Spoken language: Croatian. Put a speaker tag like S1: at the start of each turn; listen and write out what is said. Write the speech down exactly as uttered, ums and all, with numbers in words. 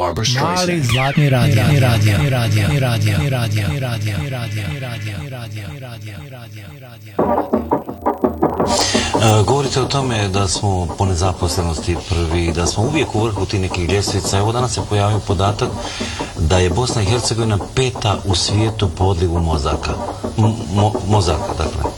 S1: Barbra Streisand.
S2: Mali zlatni radio, i radio, i radio, i radio, i radio, i radio, i radio, i radio, i radio, i radio, i radio, i radio.
S3: Govorite o tome da smo po nezaposlenosti prvi, da smo uvijek u vrhu tih nekih ljestvica. Evo danas se pojavio podatak da je Bosna i Hercegovina peta u svijetu po odlivu mozaka. Mo, mozaka, dakle.